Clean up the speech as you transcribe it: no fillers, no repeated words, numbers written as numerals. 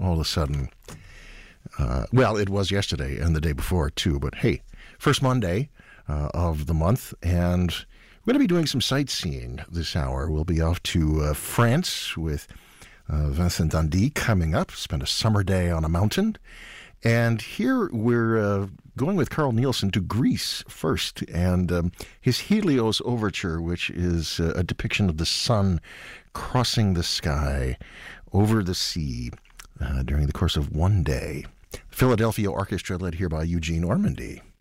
all of a sudden. Well, it was yesterday and the day before, too. But hey, first Monday of the month, and we're going to be doing some sightseeing this hour. We'll be off to France with Vincent Dandy coming up, spend a summer day on a mountain. And here we're going with Carl Nielsen to Greece first, and his Helios Overture, which is a depiction of the sun crossing the sky over the sea during the course of one day. Philadelphia Orchestra led here by Eugene Ormandy.